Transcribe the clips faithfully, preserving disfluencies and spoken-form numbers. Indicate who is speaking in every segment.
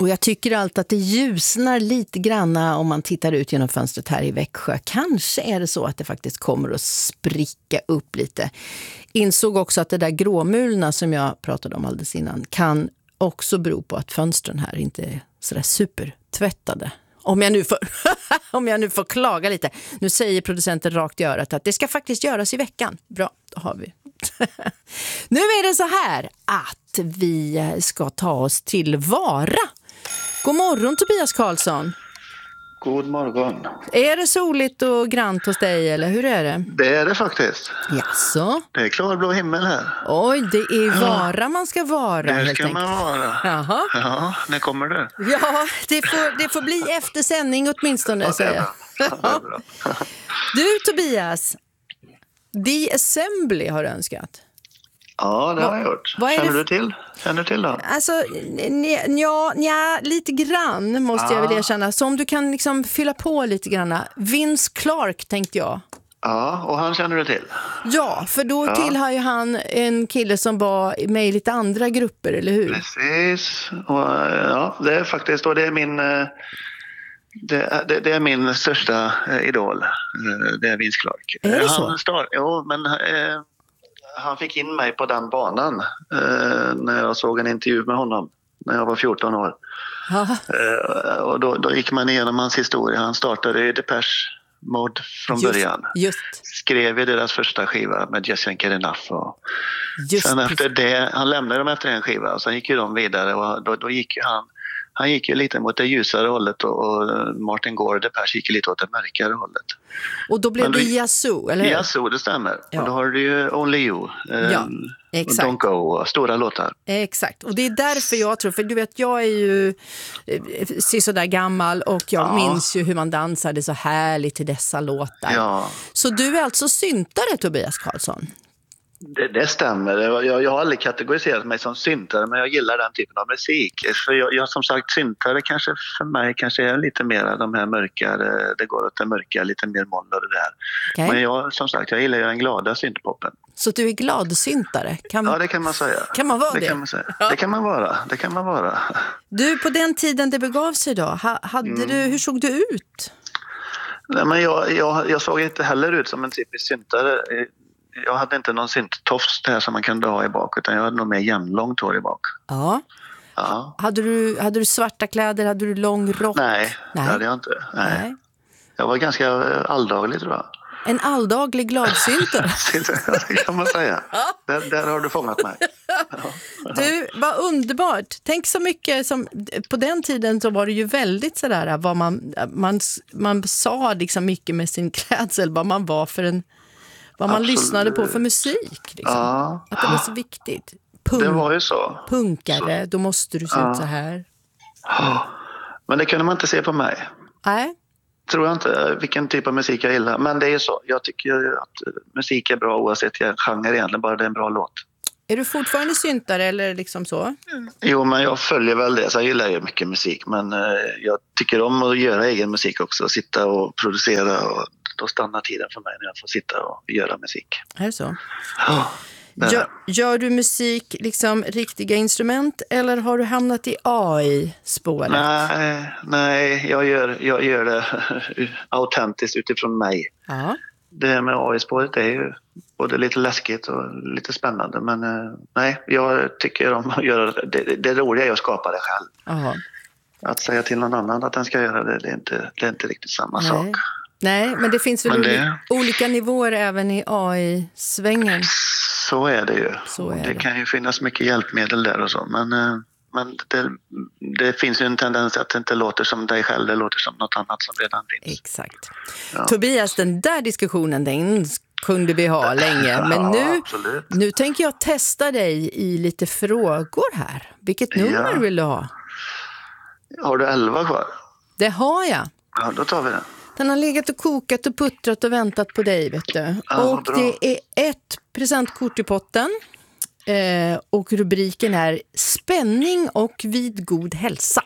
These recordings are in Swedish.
Speaker 1: Och jag tycker alltid att det ljusnar lite granna om man tittar ut genom fönstret här i Växjö. Kanske är det så att det faktiskt kommer att spricka upp lite. Insåg också att det där gråmulna som jag pratade om alldeles innan kan också bero på att fönstren här inte är sådär supertvättade. Om jag nu får, om jag nu får klaga lite. Nu säger producenten rakt i örat att det ska faktiskt göras i veckan. Bra, då har vi. Nu är det så här att vi ska ta oss till Vara. God morgon Tobias Karlsson.
Speaker 2: God morgon.
Speaker 1: Är det soligt och grant hos dig eller hur är det?
Speaker 2: Det är det faktiskt.
Speaker 1: Jaså?
Speaker 2: Det är klarblå himmel här.
Speaker 1: Oj, det är Vara man ska vara.
Speaker 2: Det
Speaker 1: helt
Speaker 2: ska
Speaker 1: enkelt.
Speaker 2: man vara.
Speaker 1: Jaha.
Speaker 2: Ja, när kommer det?
Speaker 1: Ja, det får, det får bli efter sändning åtminstone,
Speaker 2: Ja,
Speaker 1: säger jag.
Speaker 2: det är bra.
Speaker 1: Du Tobias, The Assembly har önskat.
Speaker 2: Ja, det har jag gjort.
Speaker 1: vad är
Speaker 2: Känner
Speaker 1: det
Speaker 2: du till? Känner du till då?
Speaker 1: Alltså, ja, ja, lite grann måste jag väl erkänna. Så om du kan liksom fylla på lite grann. Vince Clarke tänkte jag.
Speaker 2: Ja, och han känner du till?
Speaker 1: Ja, för då
Speaker 2: Ja.
Speaker 1: tillhör ju han en kille som var med i lite andra grupper, eller hur?
Speaker 2: Precis. Och, ja, det är faktiskt, och det är min... eh, Det är, det, det är min största eh, idol. Eh, Det är Vince Clarke.
Speaker 1: Är det
Speaker 2: han
Speaker 1: så?
Speaker 2: Start, jo, men eh, han fick in mig på den banan eh, när jag såg en intervju med honom när jag var fjorton år.
Speaker 1: Ja.
Speaker 2: Eh, och då, då gick man igenom hans historia. Han startade i Depeche Mode från
Speaker 1: Just,
Speaker 2: början.
Speaker 1: just,
Speaker 2: Skrev i deras första skiva med Just Can't Get Enough. Och
Speaker 1: just.
Speaker 2: sen efter det, han lämnade dem efter en skiva och sen gick ju de vidare och då, då gick ju han Han gick ju lite mot det ljusare hållet och, och Martin Gore, Depeche, gick ju lite åt det mörkare hållet.
Speaker 1: Och då blev
Speaker 2: Men
Speaker 1: det
Speaker 2: då-
Speaker 1: Yazoo, eller hur?
Speaker 2: Yazoo, det stämmer.
Speaker 1: Ja.
Speaker 2: Och då har du ju Only You, eh,
Speaker 1: Ja, exakt.
Speaker 2: Don't Go och stora låtar.
Speaker 1: Exakt, och det är därför jag tror, för du vet jag är ju eh, ser så där gammal och jag
Speaker 2: Ja.
Speaker 1: minns ju hur man dansade så härligt till dessa låtar.
Speaker 2: Ja,
Speaker 1: Så du är alltså syntare, Tobias Karlsson?
Speaker 2: det, det stämmer. Jag, jag har aldrig kategoriserat mig som syntare, men jag gillar den typen av musik. För jag, jag som sagt, syntare kanske för mig kanske är lite mer de här mörkare, det går åt det mörka, lite mer moll och det där.
Speaker 1: Okej.
Speaker 2: Men jag, som sagt, jag gillar ju den glada syntpoppen.
Speaker 1: Så du är glad-syntare? Kan,
Speaker 2: Ja, det kan man säga.
Speaker 1: kan man vara det?
Speaker 2: Det kan man säga.
Speaker 1: Ja.
Speaker 2: Det kan man vara. Det kan man vara.
Speaker 1: Du, på den tiden det begav sig då, ha, hade
Speaker 2: Mm.
Speaker 1: du, hur såg du ut?
Speaker 2: Nej, men jag, jag, jag såg inte heller ut som en typisk syntare. Jag hade inte någon synttofs där som man kan dra i bak, utan jag hade nog mer jämnlångt hår i bak.
Speaker 1: Ja.
Speaker 2: Ja.
Speaker 1: Hade du, hade du svarta kläder, hade du lång rock?
Speaker 2: Nej,
Speaker 1: Nej.
Speaker 2: det hade jag inte. Nej.
Speaker 1: Nej.
Speaker 2: Jag var ganska alldaglig, tror jag.
Speaker 1: En alldaglig gladsyntare?
Speaker 2: Det kan man säga. Där, där har du fångat mig.
Speaker 1: Du, vad underbart. Tänk så mycket som på den tiden så var det ju väldigt sådär vad man, man, man sa liksom mycket med sin klädsel, vad man var för en, vad man
Speaker 2: Absolut.
Speaker 1: lyssnade på för musik liksom.
Speaker 2: Ja,
Speaker 1: Att det var så viktigt. Punk,
Speaker 2: det var ju så.
Speaker 1: punkare, då måste du se ut så här.
Speaker 2: Ja. Men det kunde man inte se på mig.
Speaker 1: Nej.
Speaker 2: Tror jag inte vilken typ av musik jag gillar. Men det är ju så. Jag tycker ju att musik är bra oavsett genre egentligen. Bara det är en bra låt.
Speaker 1: Är du fortfarande syntare eller liksom så?
Speaker 2: Jo, men jag följer väl det. Så jag gillar ju mycket musik. Men eh, jag tycker om att göra egen musik också. Sitta och producera. Och då stannar tiden för mig när jag får sitta och göra musik.
Speaker 1: Är det så?
Speaker 2: Ja, det är
Speaker 1: Gör,
Speaker 2: det.
Speaker 1: gör du musik, liksom riktiga instrument, eller har du hamnat i A I-spåret?
Speaker 2: Nej, nej jag, gör, jag gör det autentiskt utifrån mig.
Speaker 1: Ja.
Speaker 2: Det här med A I-spåret är ju både lite läskigt och lite spännande. Men eh, nej, jag tycker om att göra det. Det, det roliga är att skapa det själv.
Speaker 1: Aha.
Speaker 2: Att säga till någon annan att den ska göra det, det är inte, det är inte riktigt samma
Speaker 1: Nej.
Speaker 2: sak.
Speaker 1: Nej, men det finns väl
Speaker 2: Men det-
Speaker 1: oli- olika nivåer även i A I-svängen.
Speaker 2: Så är det ju.
Speaker 1: Så är
Speaker 2: det,
Speaker 1: det.
Speaker 2: kan ju finnas mycket hjälpmedel där och så. Men, eh, men det, det finns ju en tendens att det inte låter som dig själv. Det låter som något annat som redan finns.
Speaker 1: Exakt.
Speaker 2: Ja.
Speaker 1: Tobias, den där diskussionen, den kunde vi ha länge. Men
Speaker 2: Ja,
Speaker 1: nu,
Speaker 2: absolut.
Speaker 1: nu tänker jag testa dig i lite frågor här. Vilket nummer
Speaker 2: Ja.
Speaker 1: vill du ha?
Speaker 2: Har du elva kvar?
Speaker 1: Det har jag.
Speaker 2: Ja, då tar vi den.
Speaker 1: Den har legat och kokat och puttrat och väntat på dig, vet du.
Speaker 2: Ja,
Speaker 1: och
Speaker 2: bra.
Speaker 1: det är ett presentkort i potten. Eh, och rubriken är Spänning och vid god hälsa.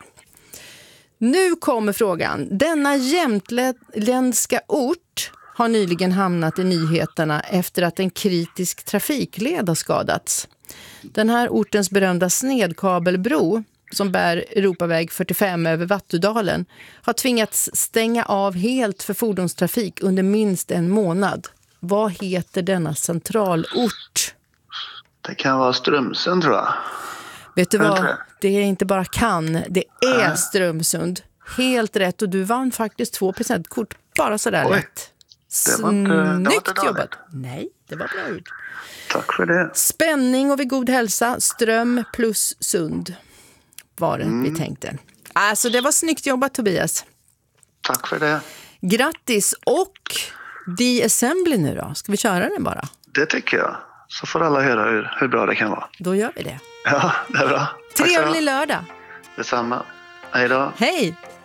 Speaker 1: Nu kommer frågan. Denna jämtländska ort har nyligen hamnat i nyheterna efter att en kritisk trafikled har skadats. Den här ortens berömda snedkabelbro som bär Europaväg fyrtiofem över Vattudalen har tvingats stänga av helt för fordonstrafik under minst en månad. Vad heter denna centralort?
Speaker 2: Det kan vara Strömsund, tror jag.
Speaker 1: Vet du vad?
Speaker 2: Det?
Speaker 1: Det är inte bara kan, det är Strömsund. Helt rätt, och du vann faktiskt två presentkort. Bara sådär
Speaker 2: Oj.
Speaker 1: lätt.
Speaker 2: Det var inte, det var inte
Speaker 1: Snyggt
Speaker 2: dåligt.
Speaker 1: jobbat. Nej, det var bra gjort.
Speaker 2: Tack för det.
Speaker 1: Spänning och vid god hälsa. Ström plus sund var det mm. vi tänkte. Alltså det var snyggt jobbat, Tobias.
Speaker 2: Tack för det.
Speaker 1: Grattis, och The Assembly nu då. Ska vi köra den bara?
Speaker 2: Det tycker jag. Så får alla höra hur, hur bra det kan vara.
Speaker 1: Då gör vi det.
Speaker 2: Ja, det är bra.
Speaker 1: Trevlig lördag.
Speaker 2: Detsamma. Hej då.
Speaker 1: Hej.